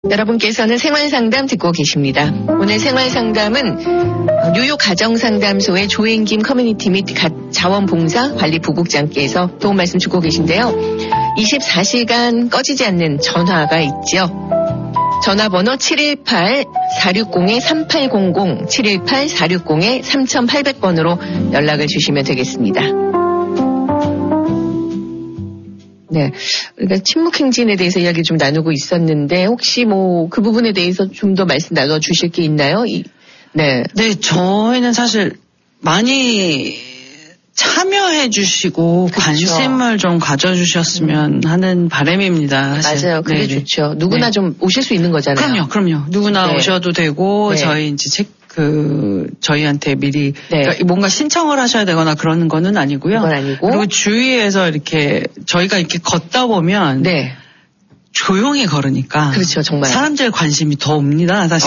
여러분께서는 생활상담 듣고 계십니다. 오늘 생활상담은 뉴욕 가정상담소의 조행김 커뮤니티 및 자원봉사 관리부국장께서 도움 말씀 주고 계신데요. 24시간 꺼지지 않는 전화가 있죠. 전화번호 718-460-3800, 718-460-3800번으로 연락을 주시면 되겠습니다. 네. 우리가 침묵행진에 대해서 이야기 좀 나누고 있었는데, 혹시 그 부분에 대해서 좀 더 말씀 나눠주실 게 있나요? 네. 네, 저희는 사실 많이 참여해 주시고, 그렇죠. 관심을 좀 가져주셨으면 하는 바람입니다. 사실. 맞아요. 그게 네네. 좋죠. 누구나 네. 좀 오실 수 있는 거잖아요. 그럼요. 누구나 네. 오셔도 되고, 네. 저희 이제 저희한테 미리 네. 그러니까 뭔가 신청을 하셔야 되거나 그러는 거는 아니고요. 그건 아니고. 그리고 주위에서 이렇게 저희가 이렇게 걷다 보면 네. 조용히 걸으니까 그렇죠, 정말 사람들 관심이 더 옵니다, 사실.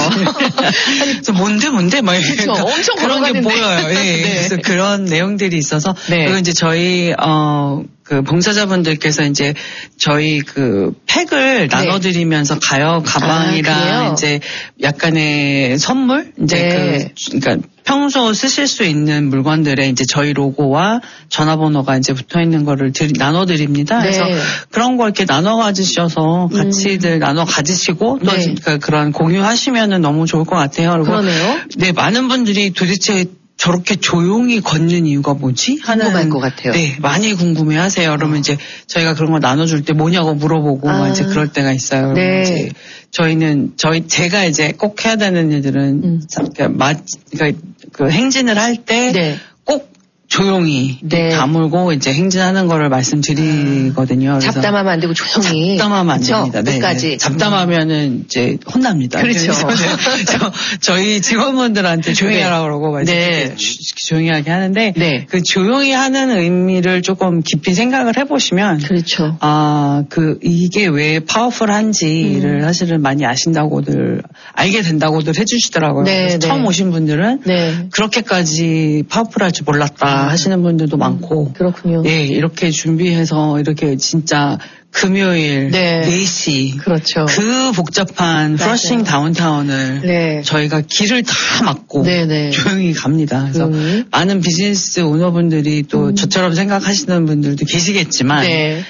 뭔데 막 그렇죠. 엄청 그런 게 보여요. 예. 네. 그래서 그런 내용들이 있어서 네. 그리고 이제 저희 그 봉사자분들께서 이제 저희 그 팩을 네. 나눠드리면서 가방이랑 이제 약간의 선물 이제 네. 그러니까 평소 쓰실 수 있는 물건들에 이제 저희 로고와 전화번호가 이제 붙어 있는 거를 나눠드립니다. 네. 그래서 그런 걸 이렇게 나눠 가지셔서 같이들 나눠 가지시고 또 네. 그런 공유하시면은 너무 좋을 것 같아요. 그리고 그러네요. 네, 많은 분들이 도대체 저렇게 조용히 걷는 이유가 뭐지? 궁금할 것 같아요. 네, 많이 궁금해 하세요. 그러면 이제 저희가 그런 거 나눠줄 때 뭐냐고 물어보고 이제 그럴 때가 있어요. 네. 이제 제가 이제 꼭 해야 되는 일들은 그러니까 그 행진을 할 때 꼭 조용히 네. 다물고 이제 행진하는 거를 말씀드리거든요. 그래서 잡담하면 안 되고 조용히. 잡담하면 안 됩니다. 네. 끝까지. 잡담하면은 이제 혼납니다. 그렇죠. 저희 직원분들한테 조용히 하라고 그러고 네. 조용히 하게 하는데 네. 그 조용히 하는 의미를 조금 깊이 생각을 해보시면 그렇죠. 이게 왜 파워풀한지를 사실은 많이 알게 된다고들 해주시더라고요. 네, 그래서 처음 오신 분들은 그렇게까지 파워풀할 줄 몰랐다 하시는 분들도 많고. 그렇군요. 예, 이렇게 준비해서 이렇게 진짜 금요일 4시 그렇죠. 그 복잡한 프러싱 다운타운을 저희가 길을 다 막고 조용히 갑니다. 그래서 많은 비즈니스 오너분들이 또 저처럼 생각하시는 분들도 계시겠지만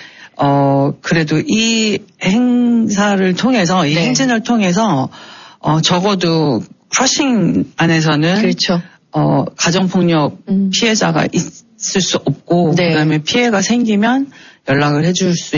그래도 이 행사를 통해서 이 행진을 통해서 적어도 프러싱 안에서는 그렇죠. 가정폭력 피해자가 있을 수 없고 그다음에 피해가 생기면 연락을 줄 수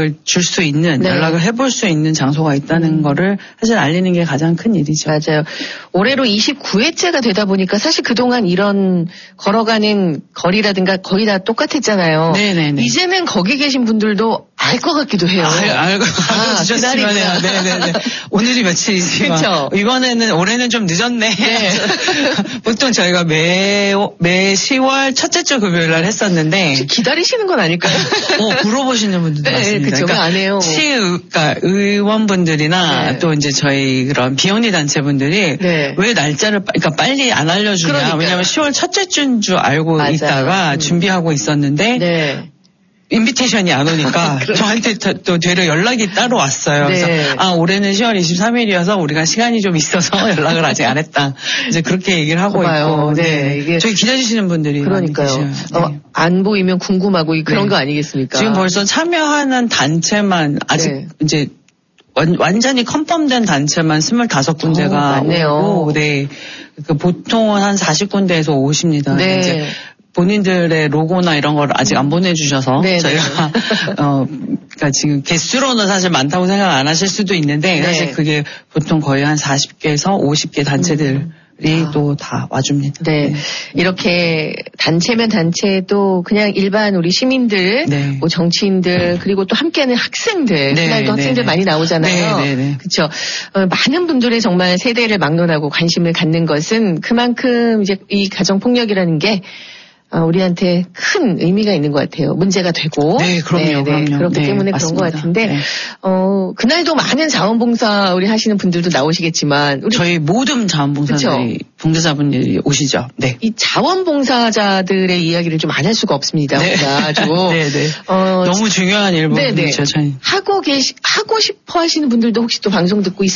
있는 연락을 해볼 수 있는 장소가 있다는 거를 사실 알리는 게 가장 큰 일이죠. 맞아요. 올해로 29회째가 되다 보니까 사실 그동안 이런 걸어가는 거리라든가 거의 다 똑같았잖아요. 네네네. 이제는 거기 계신 분들도 알 것 같기도 해요. 알고 주셨으면 네네네. 오늘이 며칠이지? 그렇죠. 올해는 좀 늦었네. 네. 보통 저희가 매 10월 첫째 주 금요일 날 했었는데 기다리시는 건 아닐까요? 물어보시는 분들도 많습니다. 그렇죠. 그러니까 안 해요. 그러니까 의원분들이나 또 이제 저희 그런 비영리 단체분들이 왜 날짜를 그러니까 빨리 안 알려주냐? 그러니까요. 왜냐하면 10월 첫째 주인 줄 알고 있다가 준비하고 있었는데. 인비테이션이 안 오니까 저한테 또 되려 연락이 따로 왔어요. 그래서 올해는 10월 23일이어서 우리가 시간이 좀 있어서 연락을 아직 안 했다. 이제 그렇게 얘기를 하고 있고. 이게 저희 기다리시는 분들이 그러니까요. 안 보이면 궁금하고 그런 거 아니겠습니까? 지금 벌써 참여하는 단체만 아직 이제 완전히 컨펌된 단체만 25군데가 많네요. 보통은 한 40군데에서 오십니다. 이제 본인들의 로고나 이런 걸 아직 안 보내주셔서 저희가 그러니까 지금 개수로는 사실 많다고 생각 안 하실 수도 있는데 사실 그게 보통 거의 한 40개에서 50개 단체들이 또 다 와줍니다. 이렇게 단체면 단체도 그냥 일반 우리 시민들, 뭐 정치인들 그리고 또 함께하는 학생들, 그날도 학생들 많이 나오잖아요. 그렇죠. 많은 분들의 정말 세대를 막론하고 관심을 갖는 것은 그만큼 이제 이 가정 폭력이라는 게 우리한테 큰 의미가 있는 것 같아요. 문제가 되고. 네, 그럼요. 그렇기 때문에 맞습니다. 그런 것 같은데, 네. 그날도 많은 자원봉사 우리 하시는 분들도 나오시겠지만. 저희 모든 자원봉사들이, 봉사자분들이 오시죠. 네. 이 자원봉사자들의 이야기를 좀 안 할 수가 없습니다. 네. 우리가 아주. 네네. 너무 중요한 일부분이죠, 저희. 하고 싶어 하시는 분들도 혹시 또 방송 듣고